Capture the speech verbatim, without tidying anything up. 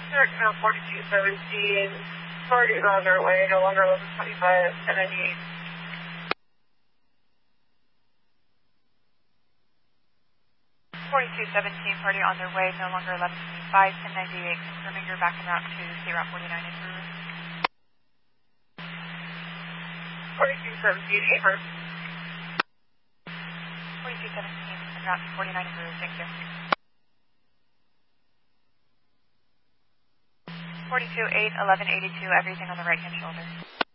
Direct now forty-two seventeen, forty miles our way, no longer eleven twenty-five, ten ninety-eight. forty-two seventeen, party on their way, no longer eleven twenty-five, ten ninety-eight, confirming you're back en route to C Route forty-nine in Peru. forty-two seventeen, Amherst. forty-two seventeen, en route to forty-nine in Peru, thank you. forty-two eight, eleven eighty-two, everything on the right hand shoulder.